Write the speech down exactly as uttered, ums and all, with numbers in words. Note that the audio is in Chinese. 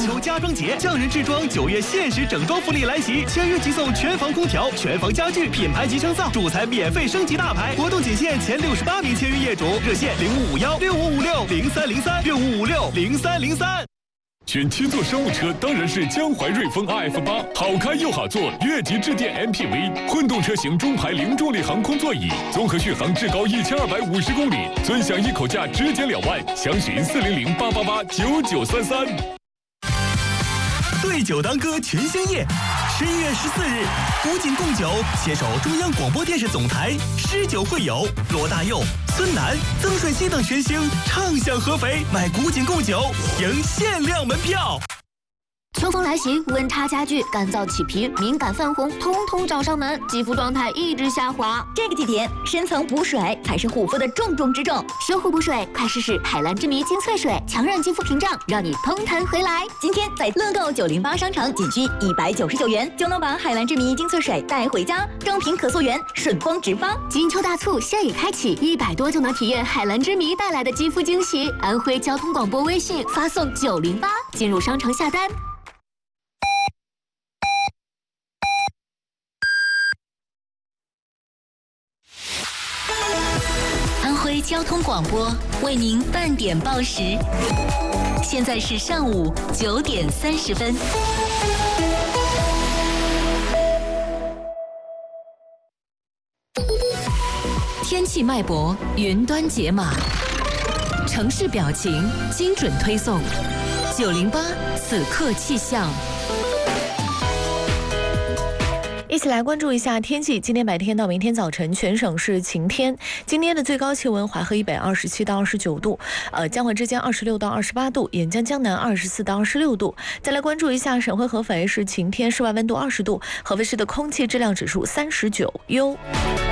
秋家装节，匠人制装九月限时整装福利来袭，签约即送全房空调、全房家具、品牌级升噪，主材免费升级大牌。活动仅限前六十八名签约业主，热线零五五幺六五五六零三零三六五五六零三零三。 选七座商务车当然是江淮瑞风 R F 八，好开又好坐，越级致电 M P V， 混动车型中排零重力航空座椅，综合续航至高一千二百五十公里，尊享一口价直减两万，详询四零零八八八九九三三。 对酒当歌群星夜，十一月十四日，古井贡酒携手中央广播电视总台诗酒会友罗大佑、孙楠、曾舜晞等群星畅享合肥，买古井贡酒赢限量门票。 秋风来袭，温差加剧，干燥起皮、敏感泛红，通通找上门，肌肤状态一直下滑。 这个季节，深层补水才是护肤的重中之重。 修护补水，快试试海蓝之谜精粹水，强韧肌肤屏障，让你通弹回来。 今天在乐购九零八商城，仅需一百九十九元就能把海蓝之谜精粹水带回家，正品可溯源，顺丰直发。 金秋大促现已开启，一百多就能体验海蓝之谜带来的肌肤惊喜。安徽交通广播微信发送九零八进入商城下单。 安徽交通广播为您半点报时，现在是上午九点三十分。天气脉搏，云端解码，城市表情，精准推送。九零八此刻气象。 一起来关注一下天气。今天白天到明天早晨，全省是晴天。今天的最高气温，淮河以北二十七到二十九度，呃，江淮之间二十六到二十八度，沿江江南二十四到二十六度。再来关注一下省会合肥是晴天，室外温度二十度，合肥市的空气质量指数三十九，优。